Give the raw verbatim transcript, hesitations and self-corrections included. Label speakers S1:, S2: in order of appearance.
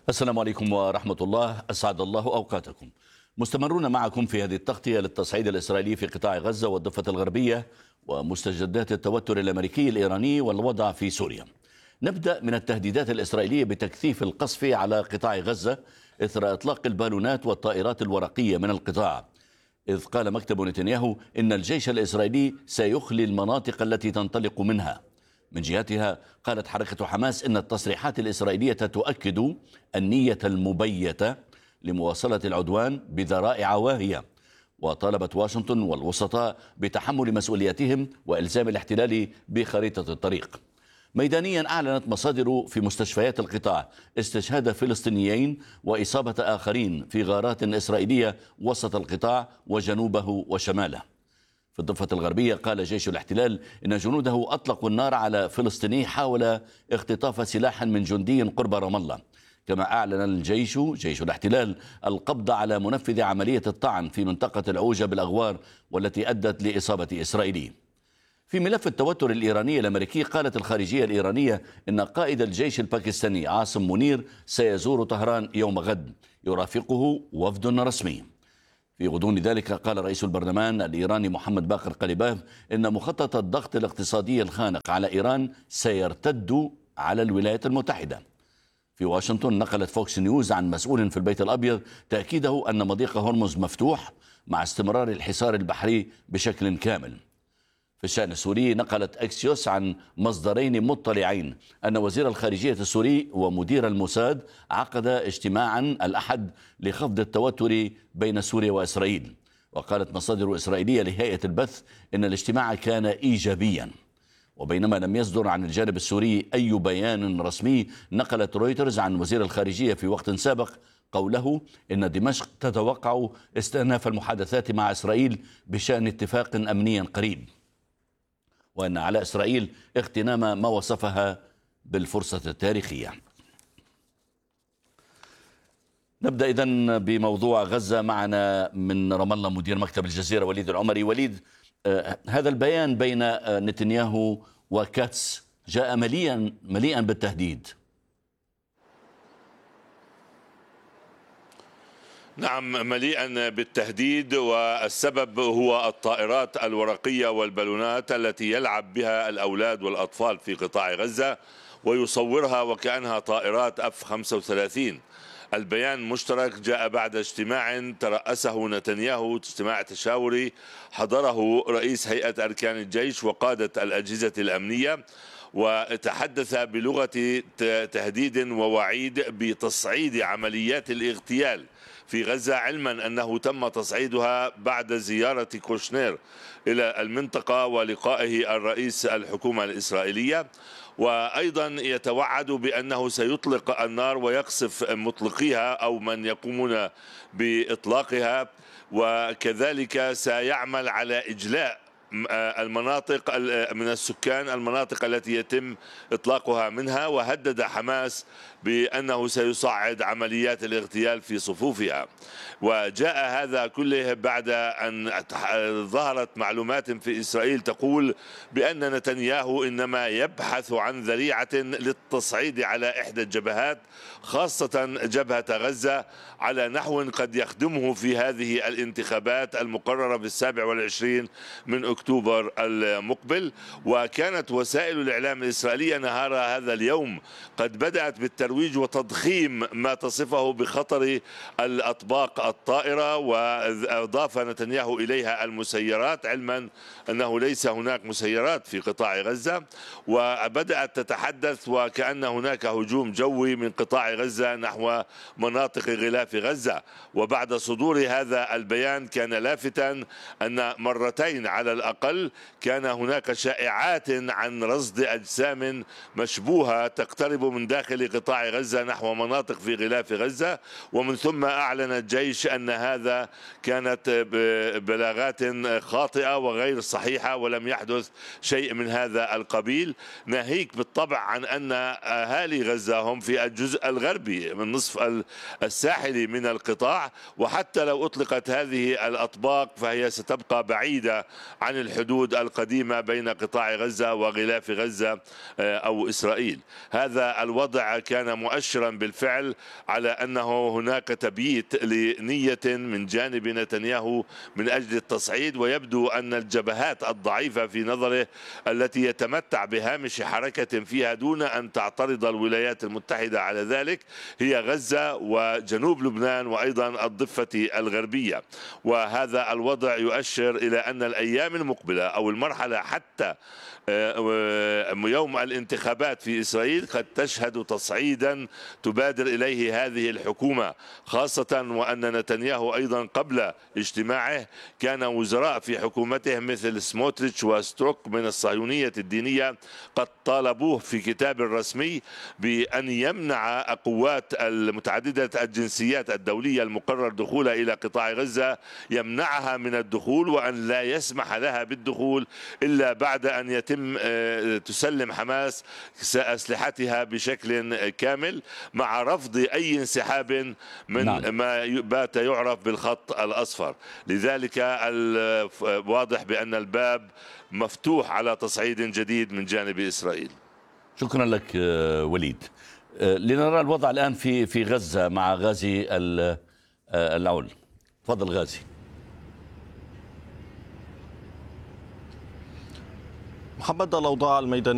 S1: السلام عليكم ورحمة الله، أسعد الله أوقاتكم. مستمرون معكم في هذه التغطية للتصعيد الإسرائيلي في قطاع غزة والضفة الغربية ومستجدات التوتر الأمريكي الإيراني والوضع في سوريا. نبدأ من التهديدات الإسرائيلية بتكثيف القصف على قطاع غزة إثر إطلاق البالونات والطائرات الورقية من القطاع، إذ قال مكتب نتنياهو إن الجيش الإسرائيلي سيخلي المناطق التي تنطلق منها. من جهتها قالت حركة حماس إن التصريحات الإسرائيلية تؤكد النية المبيتة لمواصلة العدوان بذرائع واهية، وطالبت واشنطن والوسطاء بتحمل مسؤولياتهم وإلزام الاحتلال بخريطة الطريق. ميدانيا أعلنت مصادر في مستشفيات القطاع استشهاد فلسطينيين وإصابة آخرين في غارات إسرائيلية وسط القطاع وجنوبه وشماله. في الضفة الغربية قال جيش الاحتلال إن جنوده أطلقوا النار على فلسطيني حاول اختطاف سلاح من جندي قرب رام الله. كما أعلن الجيش جيش الاحتلال القبض على منفذ عملية الطعن في منطقة العوجة بالأغوار والتي أدت لإصابة إسرائيلي. في ملف التوتر الإيراني الأمريكي قالت الخارجية الإيرانية إن قائد الجيش الباكستاني عاصم منير سيزور طهران يوم غد يرافقه وفد رسمي. في غضون ذلك قال رئيس البرلمان الإيراني محمد باقر قليباف إن مخطط الضغط الاقتصادي الخانق على إيران سيرتد على الولايات المتحدة. في واشنطن نقلت فوكس نيوز عن مسؤول في البيت الأبيض تأكيده أن مضيق هرمز مفتوح مع استمرار الحصار البحري بشكل كامل. في الشأن السوري نقلت أكسيوس عن مصدرين مطلعين أن وزير الخارجية السوري ومدير الموساد عقد اجتماعا الأحد لخفض التوتر بين سوريا وإسرائيل. وقالت مصادر إسرائيلية لهيئة البث إن الاجتماع كان إيجابيا. وبينما لم يصدر عن الجانب السوري أي بيان رسمي، نقلت رويترز عن وزير الخارجية في وقت سابق قوله إن دمشق تتوقع استئناف المحادثات مع إسرائيل بشأن اتفاق أمني قريب، وأن على إسرائيل اغتنام ما وصفها بالفرصة التاريخية. نبدأ إذن بموضوع غزة. معنا من رام الله مدير مكتب الجزيرة وليد العمري. وليد، آه هذا البيان بين آه نتنياهو وكاتس جاء مليئا مليئا بالتهديد.
S2: نعم، مليئا بالتهديد، والسبب هو الطائرات الورقية والبالونات التي يلعب بها الأولاد والأطفال في قطاع غزة ويصورها وكأنها طائرات أف خمسة وثلاثين. البيان مشترك جاء بعد اجتماع ترأسه نتنياهو، اجتماع تشاوري حضره رئيس هيئة أركان الجيش وقادة الأجهزة الأمنية، وتحدث بلغة تهديد ووعيد بتصعيد عمليات الاغتيال في غزة، علما أنه تم تصعيدها بعد زيارة كوشنير إلى المنطقة ولقائه الرئيس الحكومة الإسرائيلية. وأيضا يتوعد بأنه سيطلق النار ويقصف مطلقيها أو من يقومون بإطلاقها، وكذلك سيعمل على إجلاء المناطق من السكان المناطق التي يتم إطلاقها منها. وهدد حماس بأنه سيصعد عمليات الاغتيال في صفوفها. وجاء هذا كله بعد أن ظهرت معلومات في إسرائيل تقول بأن نتنياهو إنما يبحث عن ذريعة للتصعيد على إحدى الجبهات، خاصة جبهة غزة، على نحو قد يخدمه في هذه الانتخابات المقررة بالسابع والعشرين من أكتوبر المقبل. وكانت وسائل الإعلام الإسرائيلية نهار هذا اليوم قد بدأت بالترويج وتضخيم ما تصفه بخطر الأطباق الطائرة، وأضاف نتنياهو إليها المسيرات، علما أنه ليس هناك مسيرات في قطاع غزة. وبدأت تتحدث وكأن هناك هجوم جوي من قطاع غزة نحو مناطق غلاف غزة. وبعد صدور هذا البيان كان لافتا أن مرتين على الأقل كان هناك شائعات عن رصد أجسام مشبوهة تقترب من داخل قطاع غزة نحو مناطق في غلاف غزة، ومن ثم أعلن الجيش أن هذا كانت بلاغات خاطئة وغير صحيحة ولم يحدث شيء من هذا القبيل، ناهيك بالطبع عن أن أهالي غزة هم في الجزء الغربي من نصف الساحلي من القطاع، وحتى لو أطلقت هذه الأطباق فهي ستبقى بعيدة عن عن الحدود القديمة بين قطاع غزة وغلاف غزة أو إسرائيل. هذا الوضع كان مؤشرا بالفعل على أنه هناك تبييت لنية من جانب نتنياهو من أجل التصعيد، ويبدو أن الجبهات الضعيفة في نظره التي يتمتع بهامش حركة فيها دون أن تعترض الولايات المتحدة على ذلك هي غزة وجنوب لبنان وأيضا الضفة الغربية. وهذا الوضع يؤشر إلى أن الأيام المقبلة أو المرحلة حتى يوم الانتخابات في إسرائيل قد تشهد تصعيدا تبادر إليه هذه الحكومة، خاصة وأن نتنياهو أيضا قبل اجتماعه كان وزراء في حكومته مثل سموتريتش وستروك من الصهيونية الدينية قد طالبوه في كتاب رسمي بأن يمنع قوات المتعددة الجنسيات الدولية المقرر دخولها إلى قطاع غزة، يمنعها من الدخول وأن لا يسمح لها بالدخول إلا بعد أن يتم تسلم حماس أسلحتها بشكل كامل، مع رفض أي انسحاب من نعم. ما بات يعرف بالخط الأصفر. لذلك واضح بأن الباب مفتوح على تصعيد جديد من جانب إسرائيل.
S1: شكرا لك وليد. لنرى الوضع الآن في في غزة مع غازي العول. تفضل غازي.
S3: محمد، الأوضاع الميدانية